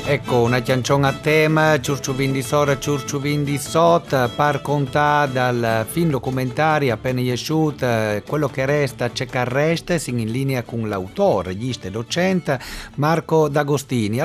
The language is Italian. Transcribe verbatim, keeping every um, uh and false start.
Ecco, una canzone a tema, Ciurciuvin di Sora, Ciurciuvin di Sot, par contà dal film documentario appena esciuto, quello che resta c'è che resta, in linea con l'autore, regista e docente Marco D'Agostini.